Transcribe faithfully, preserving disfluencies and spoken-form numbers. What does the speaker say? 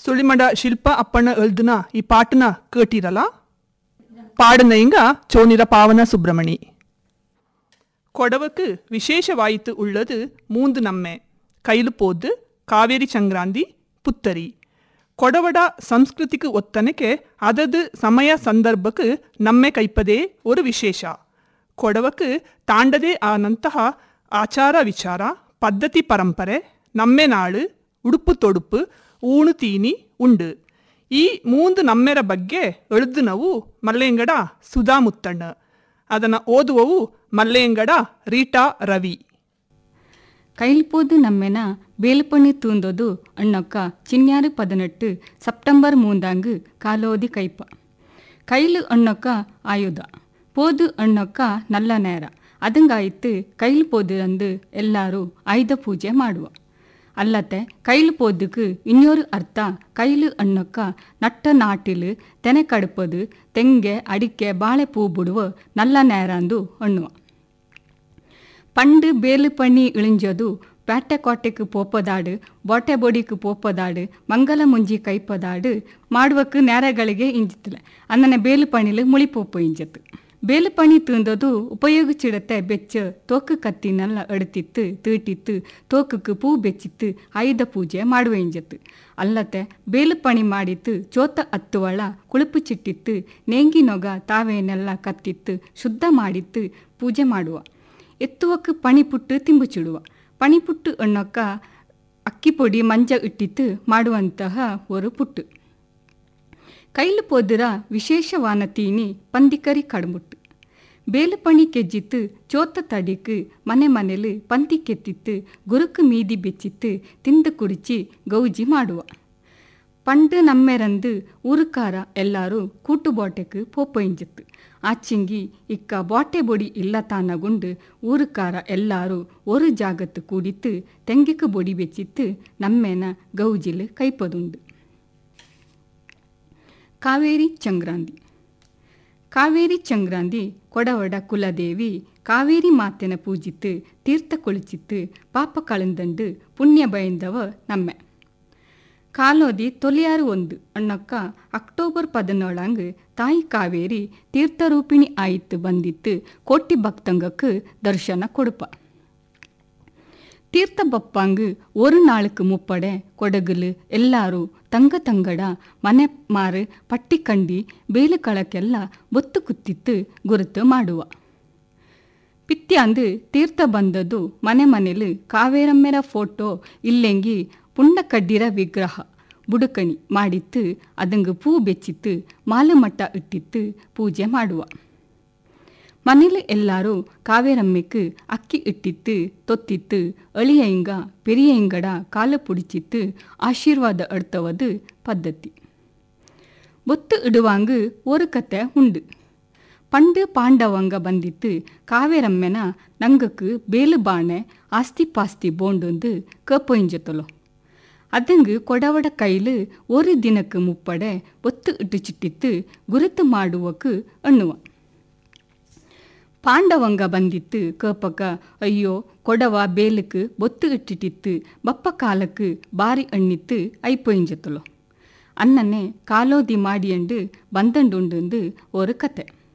ಸುಳಿಮಡ ಶಿಲ್ಪ ಅಪ್ಪಣ್ಣ ಎಳ್ದುನ ಈ ಪಾಟನ ಕೇಟಿರಲ್ಲ. ಪಾಡನ ಇಂಗ ಚೋನಿರ ಪಾವನ ಸುಬ್ರಮಣಿ. கொடவுக்கு விசேஷவாய்த்து உள்ளது மூந்து நம்மೆ ಕೈಲು ಪೋದ್ ಕಾವೇರಿ ಸಂಕ್ರಾಂತಿ ಪುತ್ತರಿ. ಕೊಡವಡ ಸಂಸ್ಕೃತಿಗೆ ಒತ್ತನಕ್ಕೆ ಅದದು ಸಮಯ ಸಂದರ್ಭಕ್ಕೆ ನಮ್ಮೆ ಕೈಪದೇ ಒಂದು ವಿಶೇಷ. ಕೊಡವಕ್ಕೆ ತಾಂಡದೇ ಆನಂತಹ ಆಚಾರ ವಿಚಾರ ಪದ್ಧತಿ ಪರಂಪರೆ ನಮ್ಮೆ ನಾಳು ಉಡುಪು ತೊಡುಪು ಊಣು ತೀನಿ ಉಂಡು. ಈ ಮೂಂದು ನಮ್ಮೆರ ಬಗ್ಗೆ ಎಳ್ದು ನಾವು ಮಲ್ಲೆಂಗಡ ಸುಧಾ ಮುತ್ತಣ್ಣ. ಅದನ್ನು ಓದುವವು ಮಲ್ಲೆಂಗಡ ರೀಟಾ ರವಿ. ಕೈಲ್ಪೋದು ನಮ್ಮೆನ ಬೇಲ್ಪಣಿ ತೂಂದೋದು ಅಣ್ಣೊಕ್ಕ ಚಿನ್ಯಾರು ಪದನೆಟ್ಟು ಸೆಪ್ಟೆಂಬರ್ ಮೂಂದಾಂಗು ಕಾಲೋದಿ ಕೈಪ. ಕೈಲು ಅಣ್ಣೊಕ್ಕ ಆಯುಧ ಪೋದು ಅಣ್ಣೊಕ್ಕ ನಲ್ಲ ನೇರ. ಅದಂಗಾಯಿತು ಕೈಲು ಪೋದು ಎಲ್ಲರೂ ಆಯುಧ ಪೂಜೆ ಮಾಡುವ. ಅಲ್ಲತ್ತೆ ಕೈಲು ಪೋದುக்கு ಇನ್ನೊರು ಅರ್ಥ ಕೈಲು ಅಣ್ಣೊಕ್ಕ ನಟ್ಟ ನಾಟಿಲು ತೆನೆ ಕಡುಪದು ತೆಂಗೆ ಅಡಿಕೆ ಬಾಳೆ ಪೂ ಬಿಡುವ ನಲ್ಲ ನೇರಂದು ಅಣ್ಣುವ. பண்டு பேலு பண்ணி இழிஞ்சது பேட்டை கோட்டைக்கு போப்பதாடு ಬೋಟೆ ಬೊಡಿக்கு போப்பதாடு ಮಂಗಲ ಮುಂಜಿ ಕೈಪದಾಡು ಮಾಡುವಕ್ಕೆ ನೇರಗಳಿಗೆ ಇಂಜಿತ್ತಲ ಅನ್ನನೆ ಬೇಲು ಪಣಿಲು ಮುಳಿಪೋಪ ಇಂಜತ್ತು. ಬೇಲು ಪಣಿ ತೂಂದದು ಉಪಯೋಗಿಸಿಡತ್ತೆ ಬೆಚ್ಚ ತೋಕು ಕತ್ತಿನೆಲ್ಲ ಎಡುತ್ತಿತ್ತು ತೀಟಿತ್ತು ತೋಕಕ್ಕೆ ಪೂ ಬೆಚ್ಚಿತ್ತು ಆಯುಧ ಪೂಜೆ ಮಾಡುವ ಇಂಜತ್ತು. ಅಲ್ಲತ್ತೆ ಬೇಲು ಪಣಿ ಮಾಡಿತ್ತು ಚೋತ ಹತ್ತುವಳ ಕುಳುಪು ಚಿಟ್ಟಿತ್ತು ನೇಂಗಿ ನೊಗ ತಾವೇನೆಲ್ಲ ಕತ್ತಿತ್ತು ಶುದ್ಧ ಮಾಡಿತ್ತು ಪೂಜೆ ಮಾಡುವ. ಎತ್ತುವಕ್ಕೆ ಪಣಿಪುಟ್ಟು ತಿಂಬುಚಿಡುವ. ಪಣಿಪುಟ್ಟು ಅನ್ನೊಕ್ಕ ಅಕ್ಕಿ ಪೊಡಿ ಮಂಜ ಇಟ್ಟಿತ್ತು ಮಾಡುವಂತಹ ಒಂದು ಪುಟ್ಟು. ಕೈಲು ಪೋದರ ವಿಶೇಷವಾನ ತೀನಿ ಪಂದಿಕರಿ ಕಡ್ಮುಟ್ಟು. ಬೇಲು ಪಣಿ ಕೆಜ್ಜಿತ್ತು ಚೋತ ತಡಿಕು ಮನೆ ಮನೆಲು ಪಂತಿ ಕೆತ್ತಿತ್ತು ಗುರುಕು ಮೀದಿ ಬೆಚ್ಚಿತ್ತು ತಿಂದು ಕುಡಿಚಿ ಗೌಜಿ ಮಾಡುವ. ಪಂಡು ನಮ್ಮೆರಂದು ಊರುಕಾರ ಎಲ್ಲರೂ ಕೂಟು ಬೋಟೆಗೆ ಪೋಪ ಇಂಜಿತ್ತು. ಆಚಿಂಗಿ ಇಕ್ಕ ಬಾಟೆ ಬೊಡಿ ಇಲ್ಲ ತಾನಗುಂಡು ಊರುಕಾರ ಎಲ್ಲರೂ ஒரு ಜಾಗತ್ತು ಕೂಡಿತ್ತು ತೆಂಗಿக்கு ಬೊಡಿ ಬೆಚ್ಚಿತ್ತು ನಮ್ಮೇನ ಗೌಜಿಲು ಕೈಪದುಂಡು. ಕಾವೇರಿ ಸಂಕ್ರಾಂತಿ. ಕಾವೇರಿ ಸಂಕ್ರಾಂತಿ ಕೊಡವಡ ಕುಲದೇವಿ ಕಾವೇರಿ ಮಾತೆನ ಪೂಜಿತ್ತು ತೀರ್ಥ ಕೊಳಿಚಿತ್ತು ಪಾಪ ಕಳಂದಂಡು ಪುಣ್ಯ ಬಯಂದವ ನಮ್ಮೆ. ಕಾಲೋದಿ ತೊಲಿಯಾರು ಒಂದು ಅಣ್ಣಕ್ಕ ಅಕ್ಟೋಬರ್ ಪದಿನೇಳಂಗ್ ತಾಯಿ ಕಾವೇರಿ ತೀರ್ಥರೂಪಿಣಿ ಆಯಿತು ಬಂದಿತ್ತು ಕೋಟಿ ಭಕ್ತಂಗಕ್ಕೆ ದರ್ಶನ ಕೊಡುಪ. ತೀರ್ಥ ಬಪ್ಪಂಗ್ ஒரு நாளுக்கு முப்படை ಕೊಡಗಲು ಎಲ್ಲರೂ ತಂಗ ತಂಗಡ ಮನೆ ಮಾರು ಪಟ್ಟಿ ಕಂಡಿ ಬೇಲು ಕಳಕ್ಕೆಲ್ಲ ಬೊತ್ತು ಕುತ್ತಿತ್ತು ಗುರುತು ಮಾಡುವ. ಪಿತ್ಯಾಂದು ತೀರ್ಥ ಬಂದದ್ದು ಮನೆ ಮನೆಲು ಕಾವೇರಮ್ಮೆರ ಫೋಟೋ ಇಲ್ಲೆಂಗಿ ಪುಂಡ ಕಡ್ಡಿರ ವಿಗ್ರಹ ಬುಡುಕಣಿ ಮಾಡಿತ್ತು ಅದಂಗೆ ಪೂ ಬೆಚ್ಚಿತ್ತು ಮಾಲು ಮಟ್ಟ ಇಟ್ಟಿತ್ತು ಪೂಜೆ ಮಾಡುವ. ಮನೇಲಿ ಎಲ್ಲರೂ ಕಾವೇರಮ್ಮೆக்கு ಅಕ್ಕಿ ಇಟ್ಟಿತ್ತು ತೊತ್ತಿತ್ತು ಅಳಿಯಂಗ ಪೆರಿಯಂಗಡ ಕಾಲು ಪುಡಿಚಿತ್ತು ಆಶೀರ್ವಾದ ಎಡ್ತವದು ಪದ್ಧತಿ. ಬೊತ್ತು ಇಡುವಾಂಗ್ ஒரு ಕತೆ ಉಂಡು. ಪಂಡು ಪಾಂಡವಂಗ ಬಂದಿತ್ತು ಕಾವೇರಮ್ಮೆನ ನಂಗಕ್ಕೆ ಬೇಲು ಬಾಣೆ ಆಸ್ತಿ ಪಾಸ್ತಿ ಬೋಂಡೊಂದು ಕಪ್ಪೊಂಜತಲೋ. ಅದಂಗೆ ಕೊಡವಡ ಕೈಲು ஒரு ದಿನಕ್ಕೆ ಮುಪ್ಪಡೆ ಬೊತ್ತು ಇಟ್ಟು ಚಿಟ್ಟಿತ್ತು ಗುರುತು ಮಾಡುವಕ್ಕೆ ಅಣ್ಣುವ. ಪಾಂಡವಂಗ ಬಂದಿತ್ತು ಕೇಪಕ ಅಯ್ಯೋ ಕೊಡವ ಬೇಲಕ್ಕೆ ಬೊತ್ತು ಇಟ್ಟಿಟ್ಟಿತ್ತು ಬಪ್ಪ ಕಾಲಕ್ಕೆ ಬಾರಿ ಅಣ್ಣಿತ್ತು ಐಪೊಂಜತಲೋ. ಅನ್ನನ್ನೇ ಕಾಲೋದಿ ಮಾಡಿಯಂಡು ಬಂದಂಡುಂಡು ஒரு ಕತೆ.